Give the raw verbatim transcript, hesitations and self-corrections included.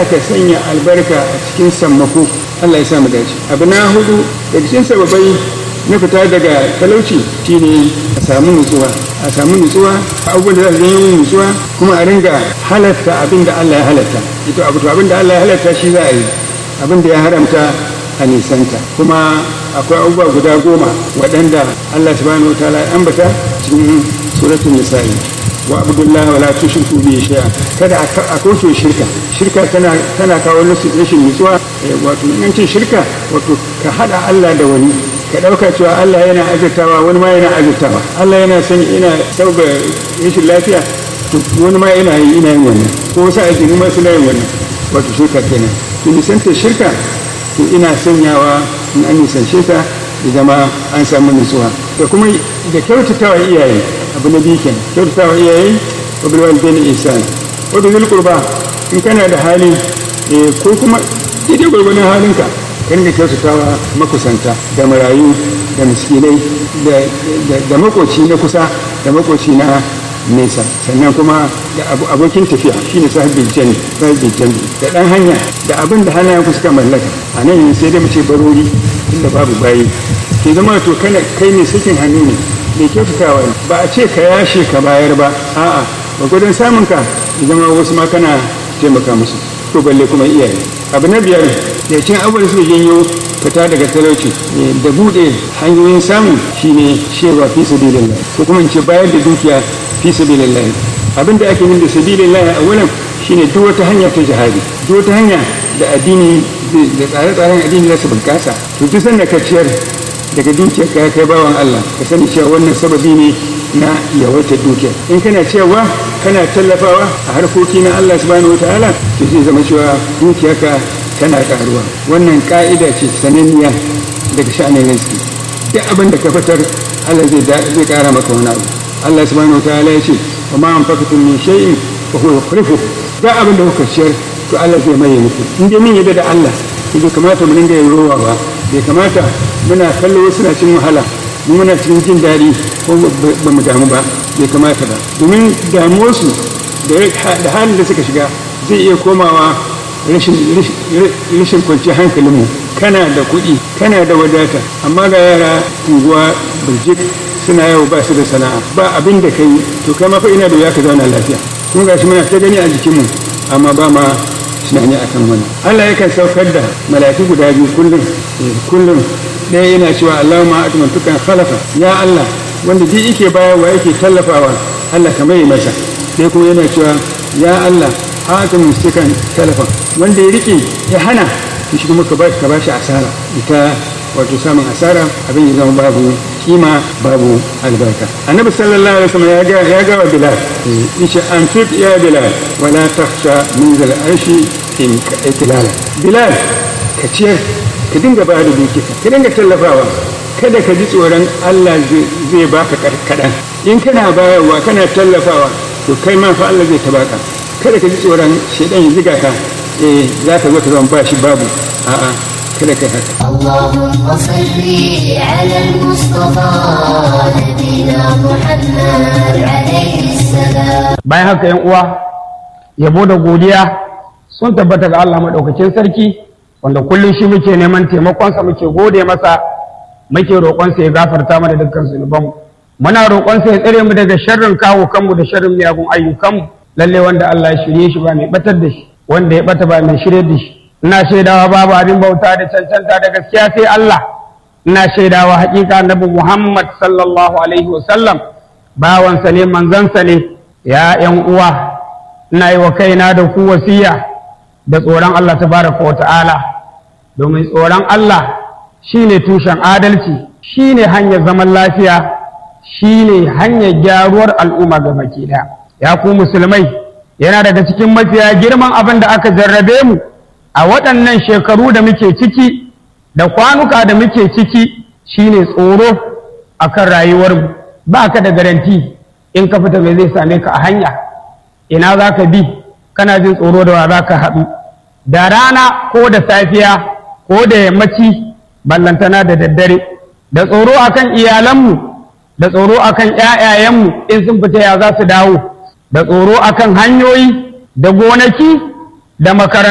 Allah ka sanya albarka a cikin sammako. Allah ya sa mu dace. Abu na hudu daga cikin sababai na fita daga talauci shine a samu nutsuwa a samu nutsuwa abubuwan da za su yi nutsuwa kuma a ringa halatta abin da Allah ya halatta. Ito abu to abin da Allah ya halatta shi za a yi, abin da ya haramta a nisanta. Kuma akwai abubuwa guda goma waɗanda Allah subhanahu wa ta'ala ya ambata cikin suratul nisa'i. Wa abdullahi wala tushriku bihi shay'a, kada a kauce shirka. Shirka tana tana kawo rashin nutsuwa. Wato in ce shirka wato ka hada Allah da wani, ka dauka cewa Allah yana azurtawa wani ma yana azurtawa, Allah yana san ina sauka rashin lafiya to wani ma yana yi ina yin wannan, ko wasu aljinu ma suna yin wannan. Wato shirka kenan. To nisanta shirka to ina sanyawa in an nisance ta da zama an samu nutsuwa. Da kuma da kyautatawa iyaye, abu na biyu kenan, kyautatawa iyaye wa bil walidayni ihsana wa bil qurba. In kana da hali ko kuma daidai gwargwadon halinka ka ringa kyautatawa makusanta da marayu da miskinai da makoci na kusa da makoci na nesa, sannan kuma da abokin tafiya shine sahibul janni sahibul janni da dan hanya da abin da hannayen ku suka mallaka. A nan sai dai mu ce barori inda babu bayi ke zama to kana kai ne sakin hannu ne mai kyautatawa ne. Ba a ce ka yashe ka bayar ba, a'a ba gudun samun ka zama wasu ma kana taimaka musu, to balle kuma iyaye. Abu na biyar da cin abubuwan su janyo fita daga talauci da bude hanyoyin samu shine shewa fi sabilillah, ko kuma in ce bayar da dukiya fi sabilillah. Abin da ake yin da sabilillah a wurin shine duk wata hanya ta jihadi, duk wata hanya da addini da tsare-tsaren addini za su bunkasa. To duk sanda ka ciyar daga dukiyar ka kai bawan Allah, ka sani cewa wannan sababi ne na yawaitar dukiyar. In kana cewa kana tallafawa a harkoki na Allah subhanahu wataala, to zai zama cewa dukiyarka tana karuwa. Wannan ka'ida ce sananniya daga sha'anin rizki. Duk abin da ka fitar Allah zai zai kara maka wani abu. Allah subhanahu wataala ya ce wa ma anfaqtum min shay'in fa huwa yukhlifu. Duk abin da kuka ciyar to Allah zai maye muku. In dai mun yadda da Allah, bai kamata mu dinga yin rowa ba, bai kamata muna kallo suna cin wahala mu muna cikin jin daɗi ko ba mu damu ba, bai kamata ba. Domin damuwarsu da halin da suka shiga zai iya komawa rashin kwanciyar hankalinmu. Kana da kuɗi, kana da wadata, amma ga yara unguwa birjik suna yawo ba su da sana'a, ba abin da kai, to kai ma fa ina da wuya ka zauna lafiya. Kun gashi muna ta gani a jikinmu, amma ba ma tunani a kan wani. Allah yakan saukar da mala'iku guda biyu kullum kullum ɗaya yana cewa Allahumma ati man tukan khalafa, ya Allah wanda duk yake bayarwa yake tallafawa Allah ka mai masa. Sai kuma yana cewa ya Allah ati man tukan talafa, wanda ya rike ya hana shi kuma ka bashi ka bashi asara, ita wato samun asara abin ya zama babu kima babu albarka. Annabi sallallahu alaihi wasallam ya ga ya ga wa Bilal yace an fit ya Bilal wala takhsha min zal arshi in itlala. Bilal ka ciyar, ka dinga ba da dukiya, ka dinga tallafawa, kada ka ji tsoron Allah zai baka kadan. In kana bayarwa kana tallafawa to kai ma fa Allah zai tabaka. Kada ka ji tsoron shedan ya ziga ka, eh za ka zo ka zama bashi babu, a'a kada kai haka. Allahumma salli ala al-Mustafa nabiyina Muhammad alayhi salam. Bayan haka yan uwa, yabo da godiya sun tabbata ga Allah madaukakin sarki, wanda kullum shi muke neman taimakonsa, muke gode masa, muke roƙonsa ya gafarta mana dukkan zunubanmu. Muna roƙonsa ya tsare mu daga sharrin kawo kanmu da sharrin miyagun ayyukanmu. Lalle wanda Allah ya shirye shi ba mai batar da shi, wanda ya bata ba mai shirye da shi. Ina shaidawa babu abin bauta da cancanta da gaskiya sai Allah. Ina shaidawa haƙiƙa Annabi Muhammad sallallahu alaihi wasallam bawansa ne, manzansa ne. Ya ƴan uwa, ina yi wa kaina da ku wasiya da tsoron Allah tabaraka wa ta'ala, domin tsoron Allah shine tushen adalci, shine hanyar zaman lafiya, shine hanyar gyaruwar al'umma ga baki ɗaya. Ya ku musulmai, yana daga cikin mafiya girman abin da aka jarrabe mu a waɗannan shekaru da muke ciki da kwanuka da muke ciki shine tsoro akan rayuwarmu. Ba ka da garanti in ka fita mai zai same ka a hanya, ina za ka bi, kana jin tsoro da wa za ka haɗu, da rana ko da safiya ko da yammaci, ballantana da daddare, da tsoro akan iyalanmu, da tsoro akan ƴaƴayenmu in sun fita ya za su dawo, da tsoro akan hanyoyi da gonaki da makarantu.